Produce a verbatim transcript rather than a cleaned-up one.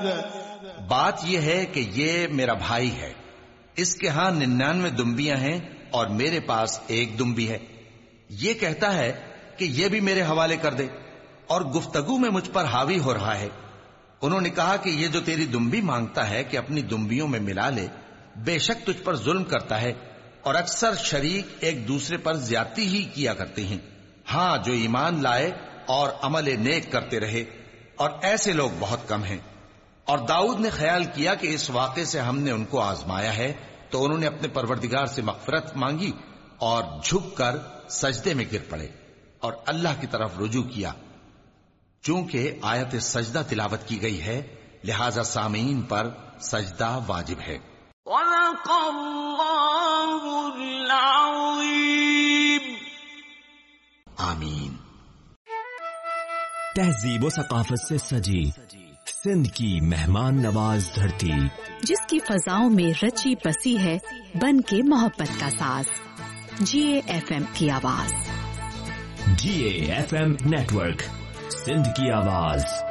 بات یہ ہے کہ یہ میرا بھائی ہے، اس کے ہاں ننانوے دمبیاں ہیں اور میرے پاس ایک دمبی ہے۔ یہ کہتا ہے کہ یہ بھی میرے حوالے کر دے، اور گفتگو میں مجھ پر حاوی ہو رہا ہے۔ انہوں نے کہا کہ یہ جو تیری دمبی مانگتا ہے کہ اپنی دمبیوں میں ملا لے، بے شک تجھ پر ظلم کرتا ہے، اور اکثر شریک ایک دوسرے پر زیادتی ہی کیا کرتے ہیں۔ ہاں، جو ایمان لائے اور عمل نیک کرتے رہے، اور ایسے لوگ بہت کم ہیں۔ اور داؤد نے خیال کیا کہ اس واقعے سے ہم نے ان کو آزمایا ہے، تو انہوں نے اپنے پروردگار سے مغفرت مانگی اور جھک کر سجدے میں گر پڑے اور اللہ کی طرف رجوع کیا۔ چونکہ آیت سجدہ تلاوت کی گئی ہے، لہذا سامعین پر سجدہ واجب ہے۔ صدق اللہ العظیم۔ آمین۔ تہذیب و ثقافت سے سجی سندھ کی مہمان نواز دھرتی، جس کی فضاؤں میں رچی بسی ہے بن کے محبت کا ساز، جی اے ایف ایم کی آواز۔ جی A F M network, Sindh کی آواز۔